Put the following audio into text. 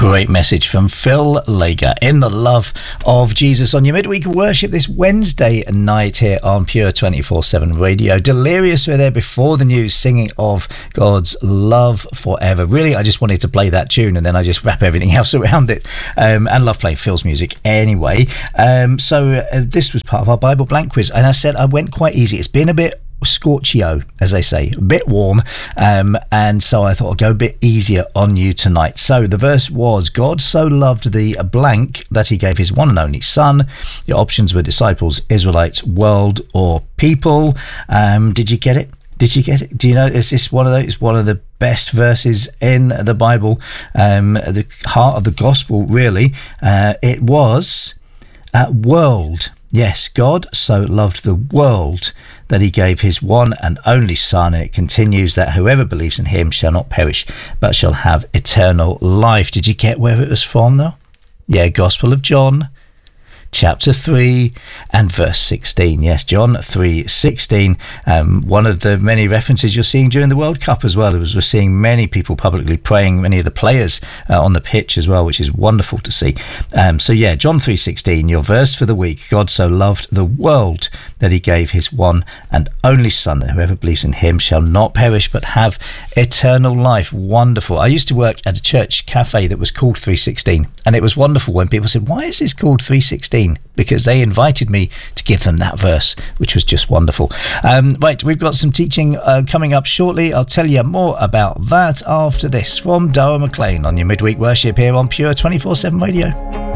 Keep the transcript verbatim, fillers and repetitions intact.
Great message from Phil Lager in the love of Jesus on your midweek worship this Wednesday night here on Pure twenty-four seven Radio. Delirious were there before the news singing of God's love forever. Really, I just wanted to play that tune and then I just wrap everything else around it. Um, and love playing Phil's music anyway. Um, so uh, this was part of our Bible Blank quiz. And I said I went quite easy. It's been a bit scorchio, as they say, a bit warm, um, and so I thought I'd go a bit easier on you tonight. So the verse was, God so loved the blank that he gave his one and only son. The options were disciples, Israelites, world, or people. Um, did you get it? Did you get it? Do you know, is this one of those, one of the best verses in the Bible, um, the heart of the gospel, really? Uh, it was uh, world. Yes, God so loved the world that he gave his one and only son, and it continues that whoever believes in him shall not perish but shall have eternal life. Did you get where it was from though? Yeah, Gospel of John chapter three and verse sixteen. Yes, John three sixteen. Um, one of the many references you're seeing during the World Cup as well. As we're seeing many people publicly praying, many of the players uh, on the pitch as well, which is wonderful to see. Um, so yeah, John three sixteen, your verse for the week. God so loved the world that he gave his one and only son, that whoever believes in him shall not perish but have eternal life. Wonderful. I used to work at a church cafe that was called three sixteen, and it was wonderful when people said, why is this called three sixteen? Because they invited me to give them that verse, which was just wonderful. Um, right, we've got some teaching uh, coming up shortly. I'll tell you more about that after this from Dara McLean on your midweek worship here on Pure twenty-four seven Radio.